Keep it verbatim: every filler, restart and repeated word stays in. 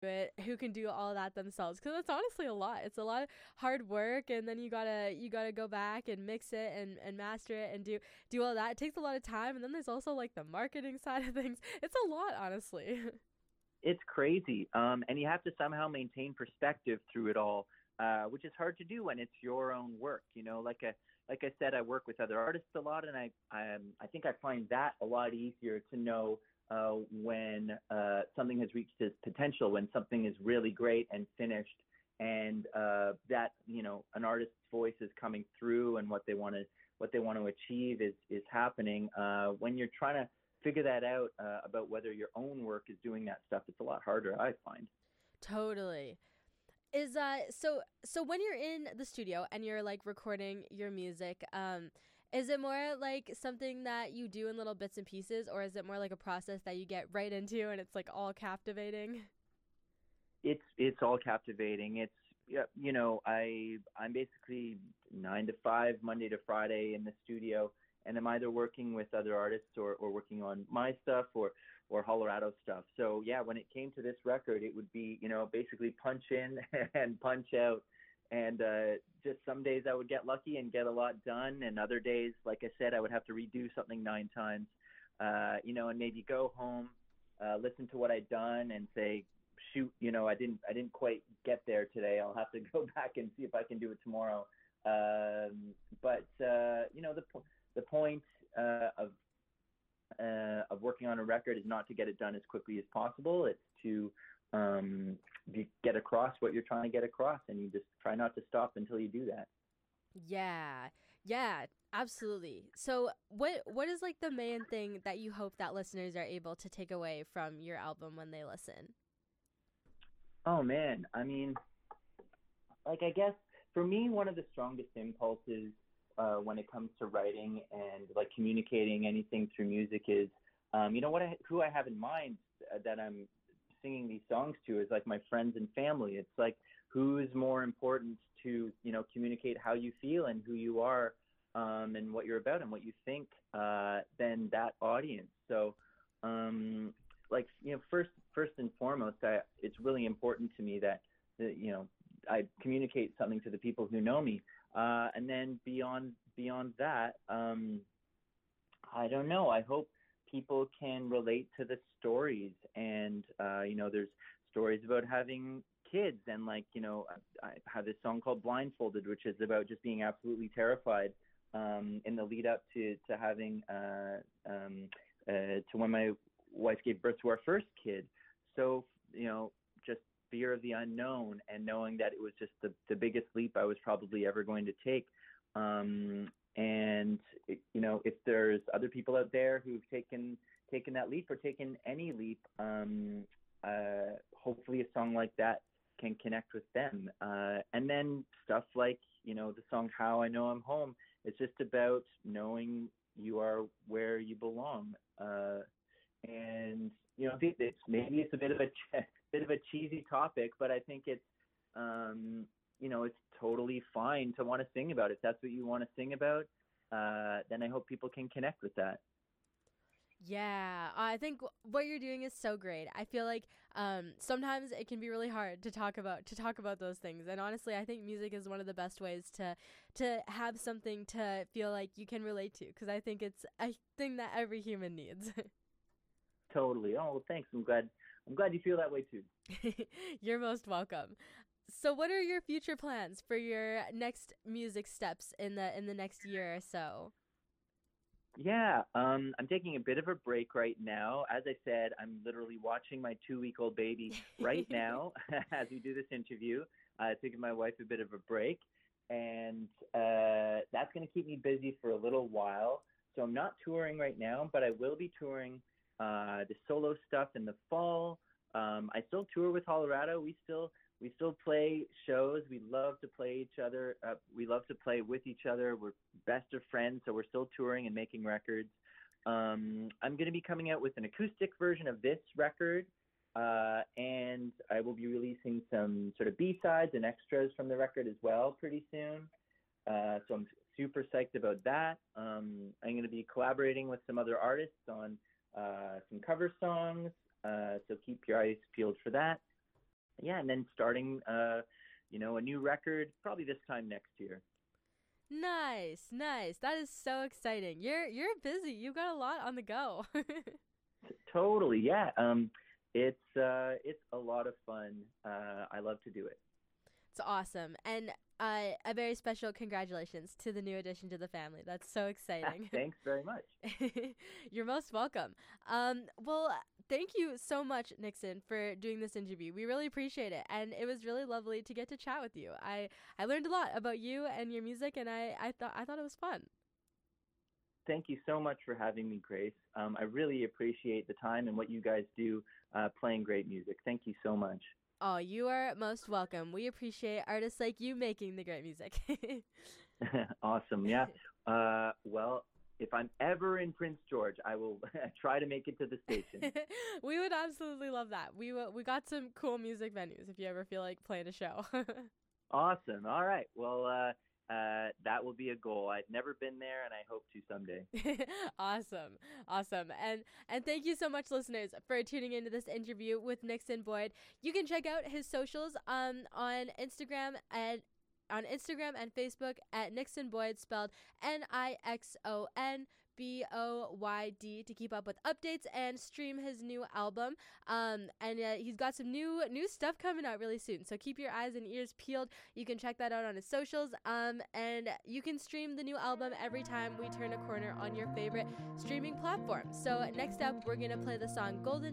it, who can do all that themselves, because it's honestly a lot. It's a lot of hard work, and then you gotta you gotta go back and mix it and, and master it and do do all that. It takes a lot of time, and then there's also like the marketing side of things. It's a lot, honestly. It's crazy, um, and you have to somehow maintain perspective through it all, uh, which is hard to do when it's your own work. You know, like a like I said, I work with other artists a lot, and I I, I think I find that a lot easier to know uh, when uh, something has reached its potential, when something is really great and finished, and uh, that, you know, an artist's voice is coming through, and what they want to what they want to achieve is is happening. Uh, when you're trying to figure that out uh, about whether your own work is doing that stuff, it's a lot harder, I find. Totally. Is uh so so when you're in the studio and you're like recording your music, um is it more like something that you do in little bits and pieces, or is it more like a process that you get right into and it's like all captivating? It's it's all captivating. It's yeah, you know, I I'm basically nine to five, Monday to Friday in the studio, and I'm either working with other artists or, or working on my stuff or or Hollerado stuff. So yeah, when it came to this record, it would be, you know, basically punch in and punch out. And uh, just some days I would get lucky and get a lot done, and other days, like I said, I would have to redo something nine times. Uh, you know, and maybe go home, uh, listen to what I'd done, and say, shoot, you know, I didn't I didn't quite get there today. I'll have to go back and see if I can do it tomorrow. Um, but uh, you know, the the point uh, of uh, of working on a record is not to get it done as quickly as possible. It's to um, be, get across what you're trying to get across, and you just try not to stop until you do that. Yeah. Yeah, absolutely. So what what is like the main thing that you hope that listeners are able to take away from your album when they listen? Oh man, I mean, like I guess for me, one of the strongest impulses uh, when it comes to writing and like communicating anything through music is, um, you know, what I, who I have in mind uh, that I'm singing these songs to is like my friends and family. It's like, who is more important to, you know, communicate how you feel and who you are, um, and what you're about and what you think, uh, than that audience. So, um, like, you know, first first and foremost, I, it's really important to me that, that, you know, I communicate something to the people who know me. Uh, and then beyond beyond that, um, I don't know. I hope people can relate to the stories. And, uh, you know, there's stories about having kids. And, like, you know, I, I have this song called Blindfolded, which is about just being absolutely terrified um, in the lead up to, to having, uh, um, uh, to when my wife gave birth to our first kid. So, you know, just fear of the unknown and knowing that it was just the, the biggest leap I was probably ever going to take. Um, and, it, you know, if there's other people out there who've taken taken that leap or taken any leap, um, uh, hopefully a song like that can connect with them. Uh, and then stuff like, you know, the song How I Know I'm Home, it's just about knowing you are where you belong. Uh, and, you know, it's, maybe it's a bit of a bit of a cheesy topic, but I think it's, um, you know, it's totally fine to want to sing about it. If that's what you want to sing about, uh, then I hope people can connect with that. Yeah, I think what you're doing is so great. I feel like um, sometimes it can be really hard to talk about to talk about those things, and honestly, I think music is one of the best ways to to have something to feel like you can relate to, because I think it's a thing that every human needs. Totally. Oh, well, thanks. I'm glad. I'm glad you feel that way too. You're most welcome. So, what are your future plans for your next music steps in the in the next year or so? Yeah, um, I'm taking a bit of a break right now. As I said, I'm literally watching my two-week-old baby right now as we do this interview. Uh, taking my wife a bit of a break, and uh, that's going to keep me busy for a little while. So I'm not touring right now, but I will be touring uh, the solo stuff in the fall. Um, I still tour with Hollerado. We still we still play shows. We love to play each other. Uh, we love to play with each other. We're best of friends, so we're still touring and making records. Um, I'm going to be coming out with an acoustic version of this record, uh, and I will be releasing some sort of B-sides and extras from the record as well pretty soon. Uh, so I'm super psyched about that. Um, I'm going to be collaborating with some other artists on uh, some cover songs, uh, so keep your eyes peeled for that. yeah, and then starting, uh, you know, a new record probably this time next year. Nice, nice. That is so exciting. You're you're busy. You've got a lot on the go. T- totally, yeah. Um, it's uh, it's a lot of fun. Uh, I love to do it. It's awesome. And uh, a very special congratulations to the new addition to the family. That's so exciting. Thanks very much. You're most welcome. Um, well, thank you so much, Nixon, for doing this interview. We really appreciate it. And it was really lovely to get to chat with you. I, I learned a lot about you and your music, and I, I, thought I thought it was fun. Thank you so much for having me, Grace. Um, I really appreciate the time and what you guys do uh, playing great music. Thank you so much. Oh, you are most welcome. We appreciate artists like you making the great music. Awesome. Yeah. Uh, well, if I'm ever in Prince George, I will try to make it to the station. We would absolutely love that. We w- we got some cool music venues if you ever feel like playing a show. Awesome. All right. Well, uh, uh, that will be a goal. I've never been there, and I hope to someday. Awesome. Awesome. And and thank you so much, listeners, for tuning into this interview with Nixon Boyd. You can check out his socials um on Instagram at on Instagram and Facebook at Nixon Boyd, spelled N I X O N B O Y D, to keep up with updates and stream his new album. Um, and uh, he's got some new new stuff coming out really soon, so keep your eyes and ears peeled. You can check that out on his socials. Um, and you can stream the new album every time we turn a corner on your favorite streaming platform. So next up, we're gonna play the song Golden